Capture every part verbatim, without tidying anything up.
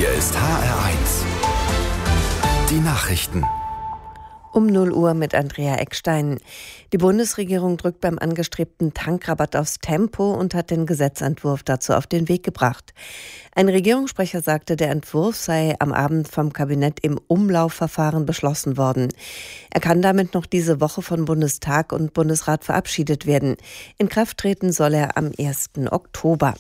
Hier ist H R eins. Die Nachrichten. Um null Uhr mit Andrea Eckstein. Die Bundesregierung drückt beim angestrebten Tankrabatt aufs Tempo und hat den Gesetzentwurf dazu auf den Weg gebracht. Ein Regierungssprecher sagte, der Entwurf sei am Abend vom Kabinett im Umlaufverfahren beschlossen worden. Er kann damit noch diese Woche von Bundestag und Bundesrat verabschiedet werden. In Kraft treten soll er am ersten Oktober.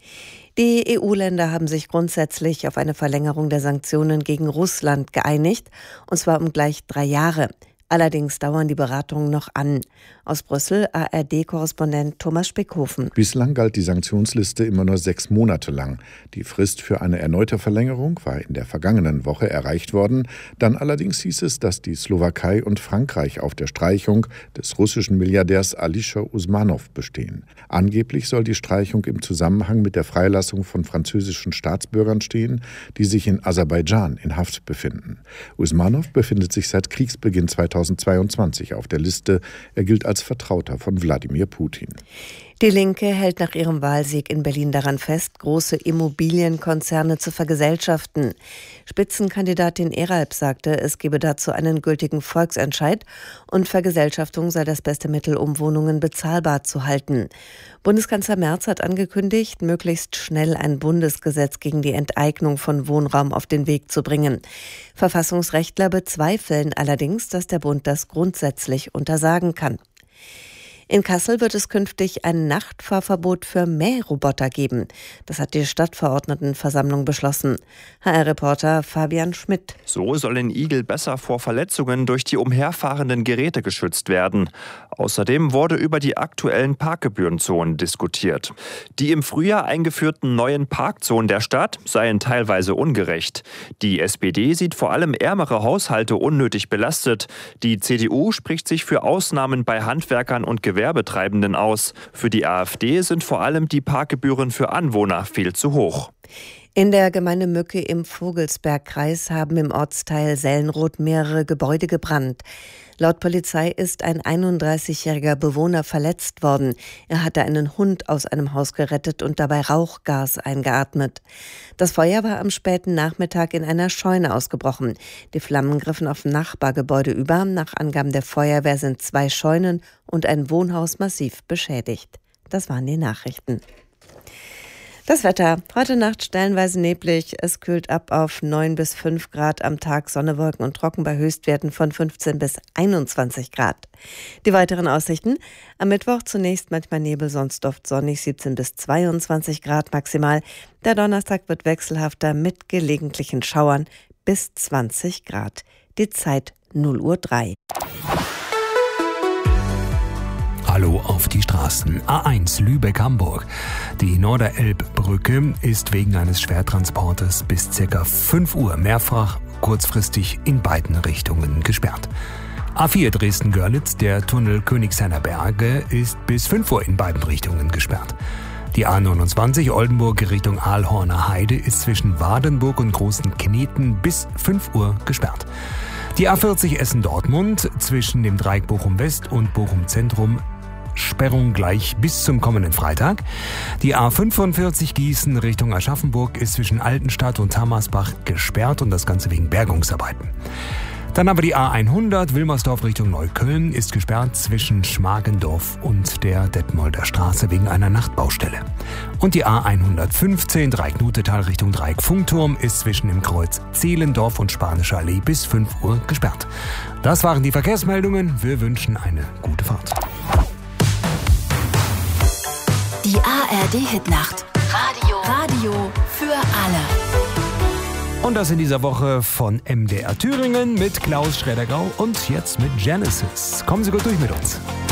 Die E U-Länder haben sich grundsätzlich auf eine Verlängerung der Sanktionen gegen Russland geeinigt, und zwar um gleich drei Jahre. Allerdings dauern die Beratungen noch an. Aus Brüssel A R D-Korrespondent Thomas Speckhofen. Bislang galt die Sanktionsliste immer nur sechs Monate lang. Die Frist für eine erneute Verlängerung war in der vergangenen Woche erreicht worden. Dann allerdings hieß es, dass die Slowakei und Frankreich auf der Streichung des russischen Milliardärs Alisher Usmanov bestehen. Angeblich soll die Streichung im Zusammenhang mit der Freilassung von französischen Staatsbürgern stehen, die sich in Aserbaidschan in Haft befinden. Usmanov befindet sich seit Kriegsbeginn zweitausendzweiundzwanzig auf der Liste. Er gilt als Vertrauter von Wladimir Putin. Die Linke hält nach ihrem Wahlsieg in Berlin daran fest, große Immobilienkonzerne zu vergesellschaften. Spitzenkandidatin Eralp sagte, es gebe dazu einen gültigen Volksentscheid und Vergesellschaftung sei das beste Mittel, um Wohnungen bezahlbar zu halten. Bundeskanzler Merz hat angekündigt, möglichst schnell ein Bundesgesetz gegen die Enteignung von Wohnraum auf den Weg zu bringen. Verfassungsrechtler bezweifeln allerdings, dass der Bund das grundsätzlich untersagen kann. In Kassel wird es künftig ein Nachtfahrverbot für Mähroboter geben. Das hat die Stadtverordnetenversammlung beschlossen. H R-Reporter Fabian Schmidt. So soll in Igel besser vor Verletzungen durch die umherfahrenden Geräte geschützt werden. Außerdem wurde über die aktuellen Parkgebührenzonen diskutiert. Die im Frühjahr eingeführten neuen Parkzonen der Stadt seien teilweise ungerecht. Die S P D sieht vor allem ärmere Haushalte unnötig belastet. Die C D U spricht sich für Ausnahmen bei Handwerkern und Gewerbetreibenden aus. Für die AfD sind vor allem die Parkgebühren für Anwohner viel zu hoch. In der Gemeinde Mücke im Vogelsbergkreis haben im Ortsteil Sellenroth mehrere Gebäude gebrannt. Laut Polizei ist ein einunddreißigjähriger Bewohner verletzt worden. Er hatte einen Hund aus einem Haus gerettet und dabei Rauchgas eingeatmet. Das Feuer war am späten Nachmittag in einer Scheune ausgebrochen. Die Flammen griffen auf Nachbargebäude über. Nach Angaben der Feuerwehr sind zwei Scheunen und ein Wohnhaus massiv beschädigt. Das waren die Nachrichten. Das Wetter. Heute Nacht stellenweise neblig. Es kühlt ab auf neun bis fünf Grad am Tag. Sonne, Wolken und Trocken bei Höchstwerten von fünfzehn bis einundzwanzig Grad. Die weiteren Aussichten. Am Mittwoch zunächst manchmal Nebel, sonst oft sonnig, siebzehn bis zweiundzwanzig Grad maximal. Der Donnerstag wird wechselhafter mit gelegentlichen Schauern bis zwanzig Grad. Die Zeit null Uhr drei. Hallo auf die Straßen. A eins Lübeck-Hamburg. Die Norderelbbrücke ist wegen eines Schwertransportes bis ca. fünf Uhr mehrfach kurzfristig in beiden Richtungen gesperrt. A vier Dresden-Görlitz, der Tunnel Königshainer Berge, ist bis fünf Uhr in beiden Richtungen gesperrt. Die A neunundzwanzig Oldenburg Richtung Aalhorner Heide ist zwischen Wadenburg und Großen Kneten bis fünf Uhr gesperrt. Die A vierzig Essen-Dortmund zwischen dem Dreieck Bochum-West und Bochum-Zentrum Sperrung gleich bis zum kommenden Freitag. Die A fünfundvierzig Gießen Richtung Aschaffenburg ist zwischen Altenstadt und Hammersbach gesperrt und das Ganze wegen Bergungsarbeiten. Dann aber die A hundert Wilmersdorf Richtung Neukölln ist gesperrt zwischen Schmargendorf und der Detmolder Straße wegen einer Nachtbaustelle. Und die A hundertfünfzehn Dreieck-Nutetal Richtung Dreieck-Funkturm ist zwischen dem Kreuz Zehlendorf und Spanische Allee bis fünf Uhr gesperrt. Das waren die Verkehrsmeldungen. Wir wünschen eine gute Fahrt. Die A R D-Hitnacht. Radio. Radio für alle. Und das in dieser Woche von M D R Thüringen mit Klaus Schrädergau und jetzt mit Genesis. Kommen Sie gut durch mit uns.